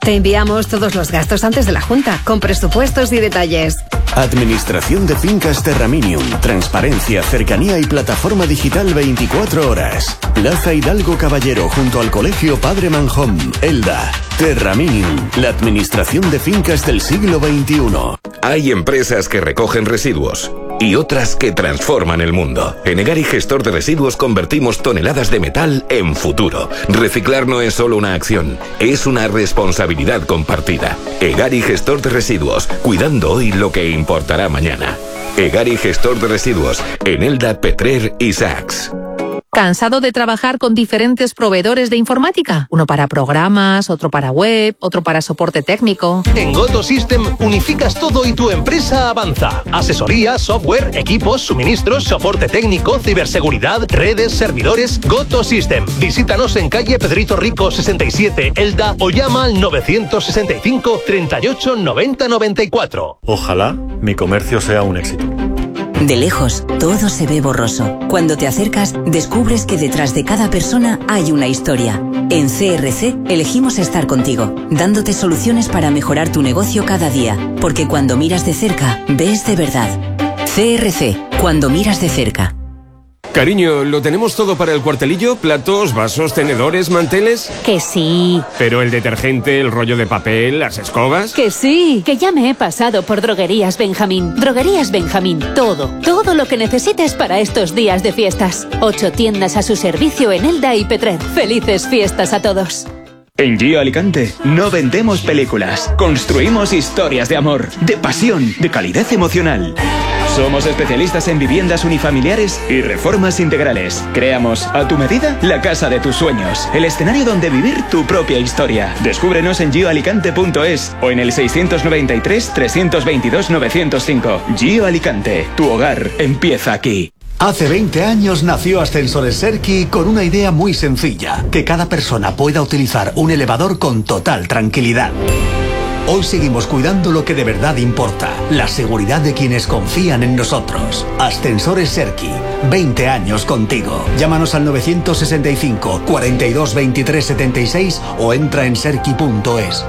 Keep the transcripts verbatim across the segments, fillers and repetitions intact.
Te enviamos todos los gastos antes de la junta, con presupuestos y detalles. Administración de Fincas Terraminium. Transparencia, cercanía y plataforma digital veinticuatro horas. Plaza Hidalgo Caballero, junto al Colegio Padre Manjón. Elda. Terraminium. La administración de fincas del siglo veintiuno. Hay empresas que recogen residuos y otras que transforman el mundo. En Egari Gestor de Residuos convertimos toneladas de metal en futuro. Reciclar no es solo una acción, es una responsabilidad compartida. Egari Gestor de Residuos, cuidando hoy lo que importará mañana. Egari Gestor de Residuos, en Elda, Petrer y Sachs. ¿Cansado de trabajar con diferentes proveedores de informática? Uno para programas, otro para web, otro para soporte técnico. En Goto System unificas todo y tu empresa avanza. Asesoría, software, equipos, suministros, soporte técnico, ciberseguridad, redes, servidores. Goto System. Visítanos en calle Pedrito Rico sesenta y siete, Elda, o llama al novecientos sesenta y cinco, treinta y ocho, noventa, noventa y cuatro. Ojalá mi comercio sea un éxito. De lejos, todo se ve borroso. Cuando te acercas, descubres que detrás de cada persona hay una historia. En C R C elegimos estar contigo, dándote soluciones para mejorar tu negocio cada día. Porque cuando miras de cerca, ves de verdad. C R C, cuando miras de cerca. Cariño, ¿lo tenemos todo para el cuartelillo? ¿Platos, vasos, tenedores, manteles? Que sí. ¿Pero el detergente, el rollo de papel, las escobas? Que sí, que ya me he pasado por Droguerías Benjamín. Droguerías Benjamín, todo, todo lo que necesites para estos días de fiestas. Ocho tiendas a su servicio en Elda y Petrer. Felices fiestas a todos. En Gio Alicante no vendemos películas, construimos historias de amor, de pasión, de calidez emocional. Somos especialistas en viviendas unifamiliares y reformas integrales. Creamos a tu medida la casa de tus sueños, el escenario donde vivir tu propia historia. Descúbrenos en gio alicante punto es o en el seiscientos noventa y tres, trescientos veintidós, novecientos cinco. Gio Alicante, tu hogar empieza aquí. Hace veinte años nació Ascensores Serki con una idea muy sencilla, que cada persona pueda utilizar un elevador con total tranquilidad. Hoy seguimos cuidando lo que de verdad importa, la seguridad de quienes confían en nosotros. Ascensores Serki, veinte años contigo. Llámanos al novecientos sesenta y cinco, cuarenta y dos, veintitrés, setenta y seis o entra en serki punto es.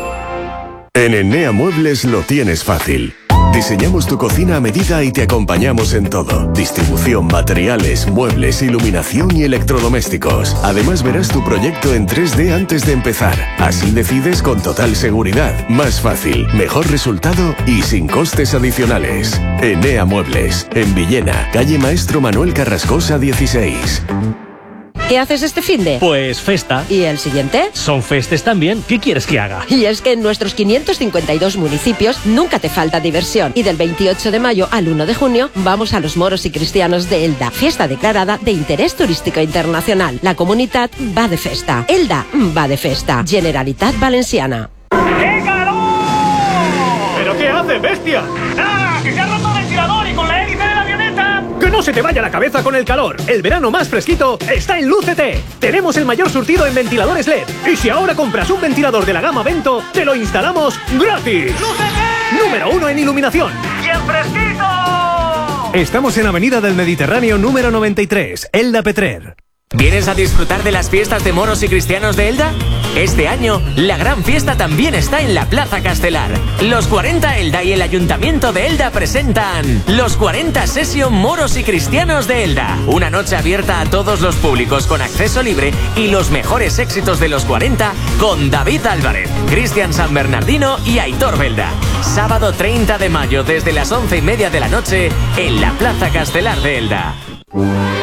En Enea Muebles lo tienes fácil. Diseñamos tu cocina a medida y te acompañamos en todo. Distribución, materiales, muebles, iluminación y electrodomésticos. Además verás tu proyecto en tres D antes de empezar. Así decides con total seguridad. Más fácil, mejor resultado y sin costes adicionales. Enea Muebles, en Villena, calle Maestro Manuel Carrascosa dieciséis. ¿Qué haces este finde? Pues festa. ¿Y el siguiente? Son festes también. ¿Qué quieres que haga? Y es que en nuestros quinientos cincuenta y dos municipios nunca te falta diversión. Y del veintiocho de mayo al uno de junio vamos a los moros y cristianos de Elda. Fiesta declarada de interés turístico internacional. La comunidad va de festa. Elda va de festa. Generalitat Valenciana. ¡Qué calor! ¿Pero qué hace, bestia? ¡Ah! ¡Que se ha roto el ventilador y con la hélice de la avioneta! ¡Que no se te vaya la cabeza con el calor! El verano más fresquito está en Lucete. Tenemos el mayor surtido en ventiladores L E D. Y si ahora compras un ventilador de la gama Vento, te lo instalamos gratis. ¡Lucete! Número uno en iluminación. ¡Y en fresquito! Estamos en Avenida del Mediterráneo número noventa y tres, Elda Petrer. ¿Vienes a disfrutar de las fiestas de moros y cristianos de Elda? Este año, la gran fiesta también está en la Plaza Castelar. Los cuarenta Elda y el Ayuntamiento de Elda presentan Los cuarenta Session Moros y Cristianos de Elda. Una noche abierta a todos los públicos con acceso libre y los mejores éxitos de los cuarenta con David Álvarez, Cristian San Bernardino y Aitor Belda. Sábado treinta de mayo desde las once y media de la noche en la Plaza Castelar de Elda.